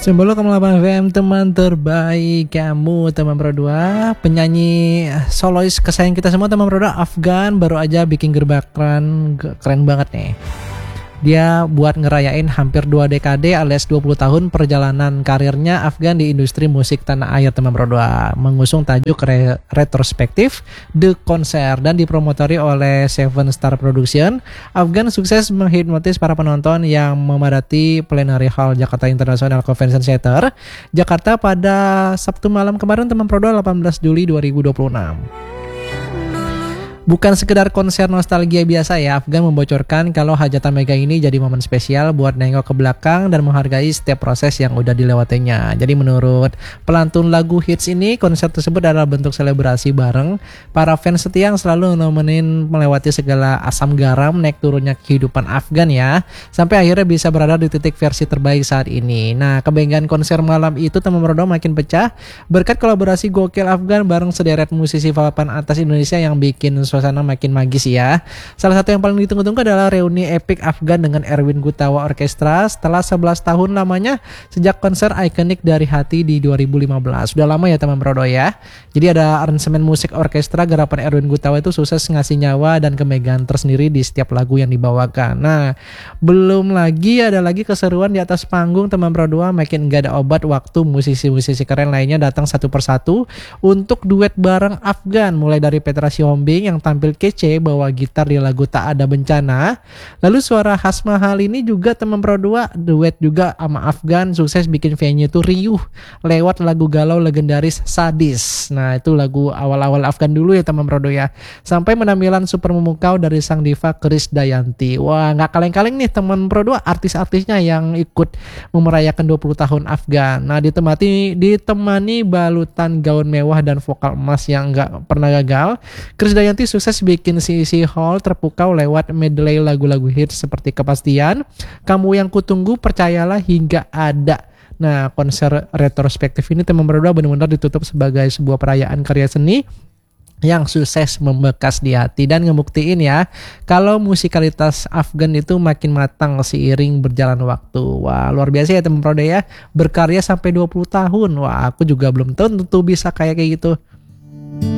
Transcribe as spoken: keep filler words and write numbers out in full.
sembilan puluh koma delapan F M, teman terbaik kamu, teman Pro dua. Penyanyi solois kesayangan kita semua, teman Pro dua, Afgan baru aja bikin gebrakan keren banget nih. Dia buat ngerayain hampir dua dekade alias dua puluh tahun perjalanan karirnya Afgan di industri musik tanah air, teman Pro dua. Mengusung tajuk re- retrospektif The Concert dan dipromotori oleh Seven Star Production. Afgan sukses menghipnotis para penonton yang memadati Plenary Hall Jakarta International Convention Center Jakarta pada Sabtu malam kemarin, teman Pro dua, delapan belas Juli dua ribu dua puluh enam. Bukan sekedar konser nostalgia biasa ya, Afgan membocorkan kalau hajatan mega ini jadi momen spesial buat nengok ke belakang dan menghargai setiap proses yang udah dilewatinya. Jadi menurut pelantun lagu hits ini, konser tersebut adalah bentuk selebrasi bareng para fans setia yang selalu nemenin melewati segala asam garam naik turunnya kehidupan Afgan ya, sampai akhirnya bisa berada di titik versi terbaik saat ini. Nah, kebanggaan konser malam itu, teman Pro dua, makin pecah berkat kolaborasi gokil Afgan bareng sederet musisi papan atas Indonesia yang bikin suasana makin magis ya. Salah satu yang paling ditunggu-tunggu adalah reuni epic Afgan dengan Erwin Gutawa Orkestra setelah sebelas tahun lamanya sejak konser ikonik Dari Hati di dua ribu lima belas. Sudah lama ya, teman Pro dua ya. Jadi ada aransemen musik orkestra garapan Erwin Gutawa itu sukses ngasih nyawa dan kemegahan tersendiri di setiap lagu yang dibawakan. Nah, belum lagi ada lagi keseruan di atas panggung, teman Pro dua. Makin gak ada obat waktu musisi-musisi keren lainnya datang satu persatu untuk duet bareng Afgan, mulai dari Petra Sihombing yang tampil kece bawa gitar di lagu Tak Ada Bencana. Lalu suara khas Mahal ini juga, teman Pro dua, duet juga sama Afgan, sukses bikin venue tuh riuh lewat lagu galau legendaris Sadis. Nah, itu lagu awal-awal Afgan dulu ya, teman Pro dua ya. Sampai penampilan super memukau dari sang diva Krisdayanti. Wah, gak kaleng-kaleng nih, teman Pro dua, artis-artisnya yang ikut memerayakan dua puluh tahun Afgan. Nah, ditemani ditemani balutan gaun mewah dan vokal emas yang gak pernah gagal, Krisdayanti sukses bikin C C Hall terpukau lewat medley lagu-lagu hits seperti Kepastian, Kamu Yang Kutunggu, Percayalah, hingga Ada. Nah, konser retrospektif ini, teman Pro dua, benar-benar ditutup sebagai sebuah perayaan karya seni yang sukses membekas di hati dan ngebuktiin ya kalau musikalitas Afgan itu makin matang seiring berjalan waktu. Wah, luar biasa ya, teman Pro dua ya, berkarya sampai dua puluh tahun. Wah, aku juga belum tentu bisa kayak kayak gitu.